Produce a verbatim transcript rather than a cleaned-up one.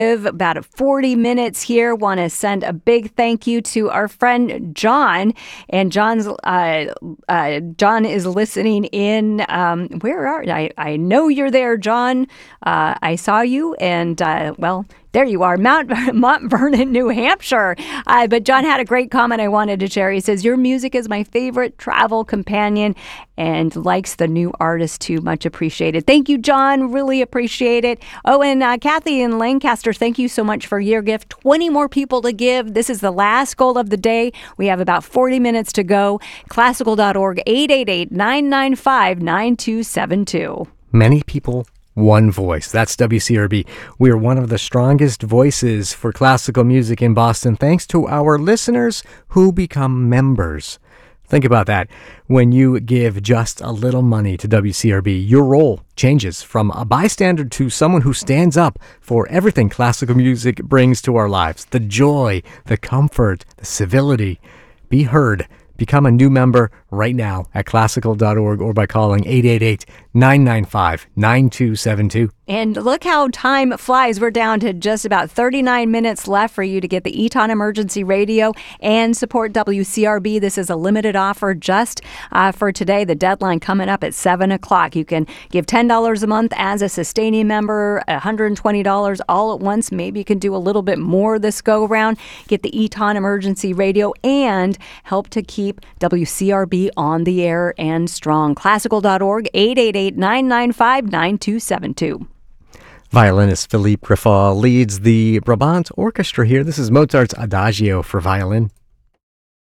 About forty minutes here. Want to send a big thank you to our friend John. And John's uh, uh, John is listening in. Um, where are I? I know you're there, John. Uh, I saw you, and uh, well. There you are, Mount, Mount Vernon, New Hampshire. Uh, but John had a great comment I wanted to share. He says, your music is my favorite travel companion and likes the new artist too. Much appreciated. Thank you, John. Really appreciate it. Oh, and uh, Kathy in Lancaster, thank you so much for your gift. twenty more people to give. This is the last goal of the day. We have about forty minutes to go. Classical dot org, eight eight eight, nine nine five, nine two seven two. Many people, one voice. That's W C R B. We are one of the strongest voices for classical music in Boston, thanks to our listeners who become members. Think about that. When you give just a little money to W C R B, your role changes from a bystander to someone who stands up for everything classical music brings to our lives. The joy, the comfort, the civility. Be heard. Become a new member right now at classical dot org or by calling eight eight eight, nine nine five, nine two seven two. And look how time flies. We're down to just about thirty-nine minutes left for you to get the Eton Emergency Radio and support W C R B. This is a limited offer just uh, for today. The deadline coming up at seven o'clock. You can give ten dollars a month as a sustaining member, one hundred twenty dollars all at once. Maybe you can do a little bit more this go around. Get the Eton Emergency Radio and help to keep W C R B on the air and strong. classical dot org, eight eight eight, nine nine five, nine two seven two. Violinist Philippe Greffal leads the Brabant Orchestra here. This is Mozart's Adagio for violin.